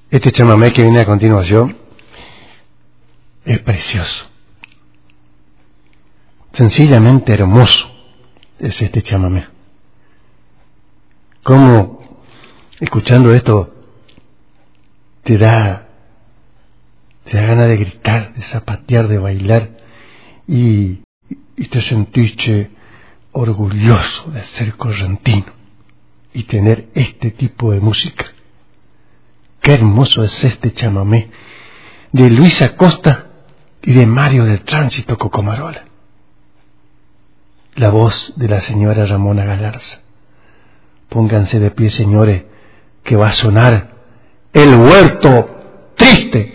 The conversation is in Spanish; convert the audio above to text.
Este chamamé que viene a continuación es precioso, sencillamente hermoso es este chamamé. Cómo, escuchando esto, te da ganas de gritar, de zapatear, de bailar, y te sentiste orgulloso de ser correntino y tener este tipo de música. Qué hermoso es este chamamé de Luis Acosta y de Mario del Tránsito Cocomarola. La voz de la señora Ramona Galarza. Pónganse de pie, señores, que va a sonar El Huerto Triste.